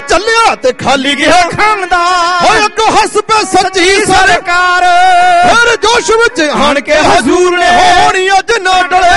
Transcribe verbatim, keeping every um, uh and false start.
ਚੱਲਿਆ ਤੇ ਖਾਲੀ ਗਿਆ ਖਾਨਦਾਨ ਓਏ ਅੱਗੋਂ ਹੱਸ ਪੈ ਸੱਚੀ ਸਰਕਾਰ ਫਿਰ ਜੋਸ਼ ਵਿੱਚ ਆਣ ਕੇ ਹਜ਼ੂਰ ਨੇ ਹੋਣੀ ਅੱਜ ਨਾ ਡਲੇ